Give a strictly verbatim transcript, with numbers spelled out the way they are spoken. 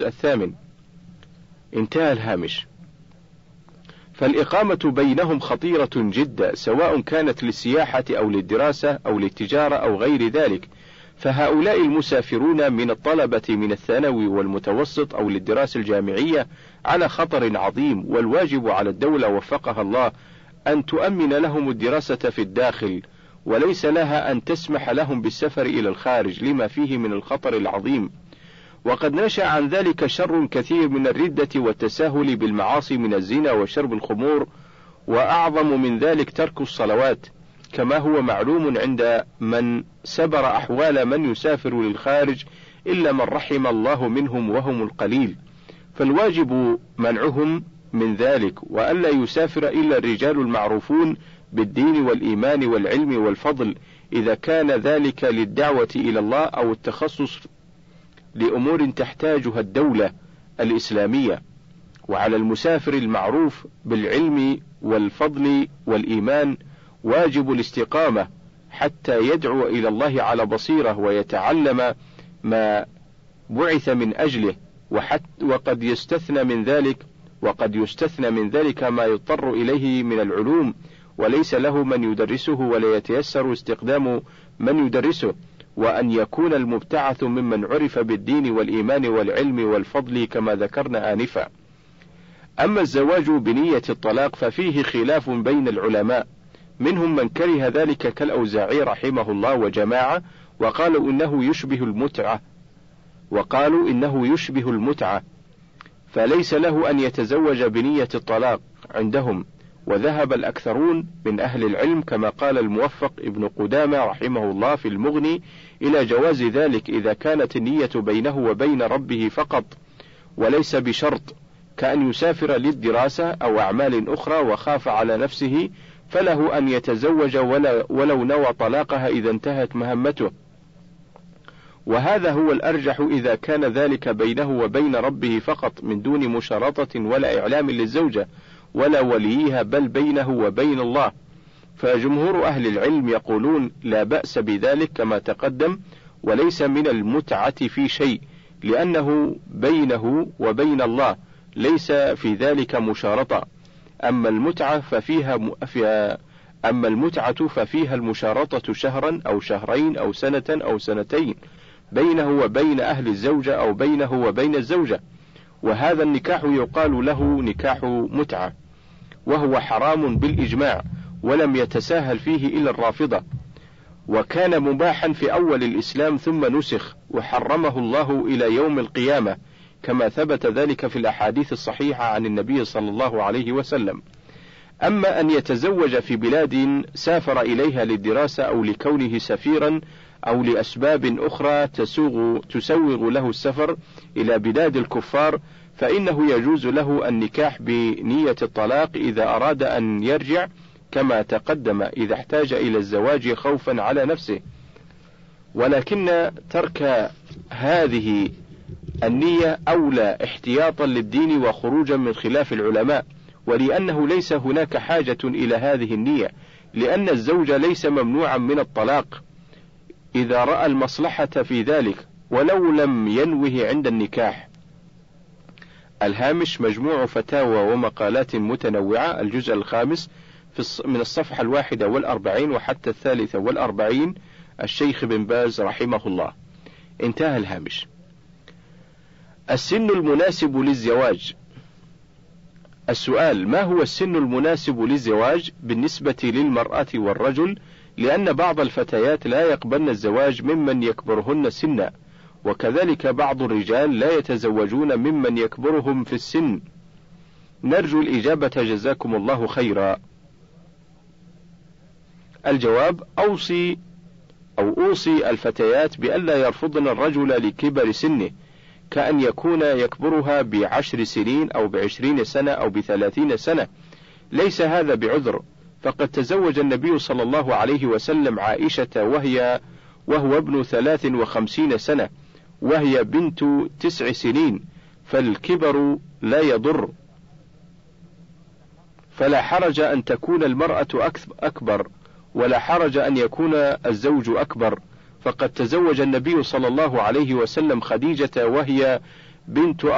الثامن. انتهى الهامش. فالإقامة بينهم خطيرة جدا، سواء كانت للسياحة أو للدراسة أو للتجارة أو غير ذلك، فهؤلاء المسافرون من الطلبة من الثانوي والمتوسط أو للدراسة الجامعية على خطر عظيم، والواجب على الدولة وفقها الله أن تؤمن لهم الدراسة في الداخل، وليس لها أن تسمح لهم بالسفر إلى الخارج لما فيه من الخطر العظيم. وقد نشأ عن ذلك شر كثير من الردة والتساهل بالمعاصي من الزنا وشرب الخمور، وأعظم من ذلك ترك الصلوات، كما هو معلوم عند من سبر أحوال من يسافر للخارج إلا من رحم الله منهم وهم القليل، فالواجب منعهم من ذلك، وألا يسافر إلا الرجال المعروفون بالدين والإيمان والعلم والفضل، إذا كان ذلك للدعوة إلى الله أو التخصص لأمور تحتاجها الدولة الإسلامية. وعلى المسافر المعروف بالعلم والفضل والإيمان واجب الاستقامة حتى يدعو إلى الله على بصيرة ويتعلم ما بعث من أجله، وحتى وقد يستثنى من ذلك وقد يستثنى من ذلك ما يضطر إليه من العلوم، وليس له من يدرسه ولا يتيسر استقدام من يدرسه، وأن يكون المبتعث ممن عرف بالدين والإيمان والعلم والفضل كما ذكرنا آنفا. أما الزواج بنية الطلاق ففيه خلاف بين العلماء، منهم من كره ذلك كالأوزاعي رحمه الله وجماعة، وقالوا إنه يشبه المتعة وقالوا إنه يشبه المتعة فليس له أن يتزوج بنية الطلاق عندهم. وذهب الأكثرون من أهل العلم كما قال الموفق ابن قدامة رحمه الله في المغني إلى جواز ذلك إذا كانت النية بينه وبين ربه فقط وليس بشرط، كأن يسافر للدراسة أو أعمال أخرى وخاف على نفسه، فله أن يتزوج ولو نوى طلاقها إذا انتهت مهمته، وهذا هو الأرجح إذا كان ذلك بينه وبين ربه فقط من دون مشارطة ولا إعلام للزوجة ولا وليها، بل بينه وبين الله. فجمهور أهل العلم يقولون لا بأس بذلك كما تقدم، وليس من المتعة في شيء، لأنه بينه وبين الله ليس في ذلك مشارطة. أما المتعة ففيها فيها أما المتعة ففيها المشارطة شهرا أو شهرين أو سنة أو سنتين بينه وبين أهل الزوجة أو بينه وبين الزوجة، وهذا النكاح يقال له نكاح متعة، وهو حرام بالإجماع، ولم يتساهل فيه إلا الرافضة، وكان مباحا في أول الإسلام ثم نسخ وحرمه الله إلى يوم القيامة، كما ثبت ذلك في الأحاديث الصحيحة عن النبي صلى الله عليه وسلم. أما أن يتزوج في بلاد سافر إليها للدراسة أو لكونه سفيرا أو لأسباب أخرى تسوغ, تسوغ له السفر إلى بلاد الكفار، فإنه يجوز له النكاح بنية الطلاق إذا أراد أن يرجع كما تقدم، إذا احتاج إلى الزواج خوفا على نفسه، ولكن ترك هذه النية أولى احتياطا للدين وخروجا من خلاف العلماء، ولأنه ليس هناك حاجة إلى هذه النية، لأن الزوج ليس ممنوعا من الطلاق إذا رأى المصلحة في ذلك ولو لم ينوه عند النكاح. الهامش مجموع فتاوى ومقالات متنوعة، الجزء الخامس من الصفحة الواحدة والأربعين وحتى الثالثة والأربعين، الشيخ بن باز رحمه الله. انتهى الهامش. السن المناسب للزواج. السؤال: ما هو السن المناسب للزواج بالنسبة للمرأة والرجل؟ لأن بعض الفتيات لا يقبلن الزواج ممن يكبرهن سنا، وكذلك بعض الرجال لا يتزوجون ممن يكبرهم في السن. نرجو الإجابة جزاكم الله خيرا. الجواب: أوصي أو أوصي الفتيات بألا يرفضن الرجل لكبر سنه، كأن يكون يكبرها بعشر سنين أو بعشرين سنة أو بثلاثين سنة، ليس هذا بعذر، فقد تزوج النبي صلى الله عليه وسلم عائشة وهي وهو ابن ثلاث وخمسين سنة وهي بنت تسع سنين، فالكبر لا يضر، فلا حرج أن تكون المرأة أكبر ولا حرج أن يكون الزوج أكبر، فقد تزوج النبي صلى الله عليه وسلم خديجة وهي بنت